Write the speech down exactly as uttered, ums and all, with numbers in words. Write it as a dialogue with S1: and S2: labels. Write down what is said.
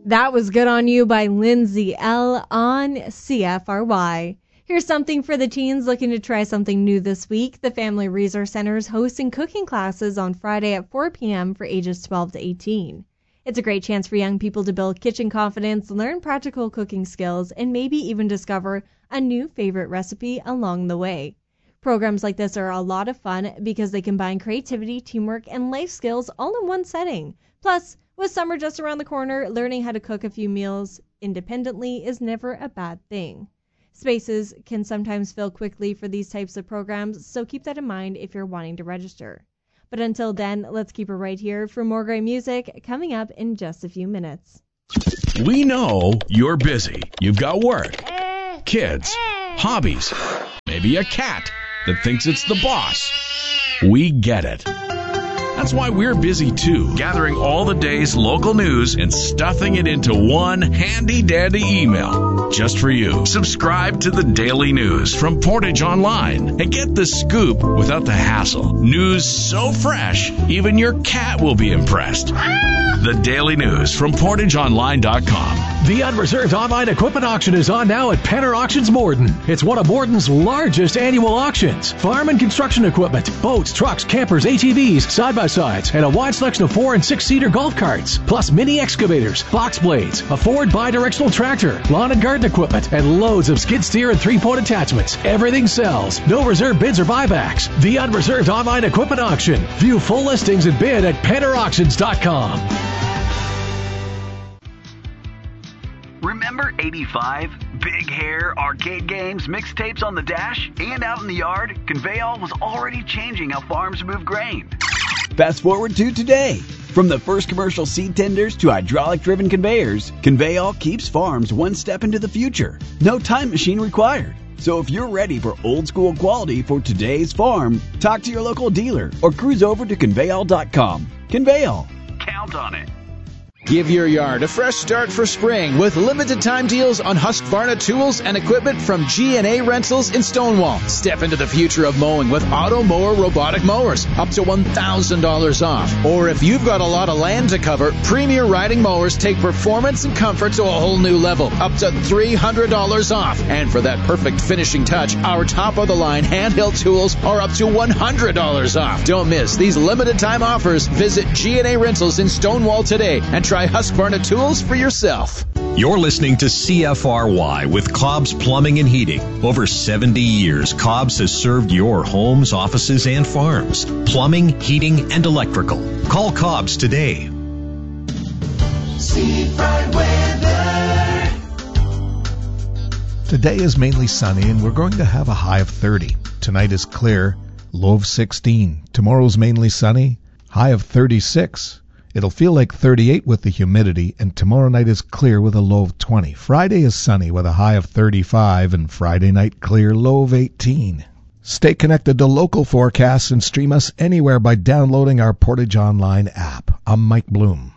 S1: That was Good on You by Lindsay L. on C F R Y. Here's something for the teens looking to try something new this week. The Family Resource Center is hosting cooking classes on Friday at four p.m. for ages twelve to eighteen. It's a great chance for young people to build kitchen confidence, learn practical cooking skills, and maybe even discover a new favorite recipe along the way. Programs like this are a lot of fun because they combine creativity, teamwork, and life skills all in one setting. Plus, with summer just around the corner, learning how to cook a few meals independently is never a bad thing. Spaces can sometimes fill quickly for these types of programs, so keep that in mind if you're wanting to register. But until then, let's keep it right here for more great music coming up in just a few minutes.
S2: We know you're busy. You've got work, kids, hobbies, maybe a cat that thinks it's the boss. We get it. That's why we're busy too, gathering all the day's local news and stuffing it into one handy-dandy email just for you. Subscribe to the Daily News from Portage Online and get the scoop without the hassle. News so fresh, even your cat will be impressed. The Daily News from portage online dot com.
S3: The Unreserved Online Equipment Auction is on now at Penner Auctions Morden. It's one of Morden's largest annual auctions. Farm and construction equipment, boats, trucks, campers, A T Vs, side-by-sides, and a wide selection of four- and six-seater golf carts, plus mini excavators, box blades, a Ford bi-directional tractor, lawn and garden equipment, and loads of skid steer and three-point attachments. Everything sells. No reserve bids or buybacks. The Unreserved Online Equipment Auction. View full listings and bid at penner auctions dot com.
S4: Remember eighty-five? Big hair, arcade games, mixtapes on the dash, and out in the yard? Conveyall was already changing how farms move grain.
S5: Fast forward to today. From the first commercial seed tenders to hydraulic-driven conveyors, Conveyall keeps farms one step into the future. No time machine required. So if you're ready for old-school quality for today's farm, talk to your local dealer or cruise over to conveyall dot com. Conveyall.
S4: Count on it.
S6: Give your yard a fresh start for spring with limited time deals on Husqvarna tools and equipment from G and A Rentals in Stonewall. Step into the future of mowing with Auto Mower robotic mowers, up to one thousand dollars off. Or if you've got a lot of land to cover, Premier Riding Mowers take performance and comfort to a whole new level, up to three hundred dollars off. And for that perfect finishing touch, our top-of-the-line handheld tools are up to one hundred dollars off. Don't miss these limited time offers. Visit G and A Rentals in Stonewall today and try Husqvarna tools for yourself.
S7: You're listening to C F R Y with Cobb's Plumbing and Heating. Over seventy years, Cobb's has served your homes, offices, and farms. Plumbing, heating, and electrical. Call Cobb's today.
S8: Seafront weather.
S9: Today is mainly sunny, and we're going to have a high of thirty. Tonight is clear, low of sixteen. Tomorrow's mainly sunny, high of thirty-six. It'll feel like thirty-eight with the humidity, and tomorrow night is clear with a low of twenty. Friday is sunny with a high of thirty-five, and Friday night clear, low of eighteen. Stay connected to local forecasts and stream us anywhere by downloading our Portage Online app. I'm Mike Bloom.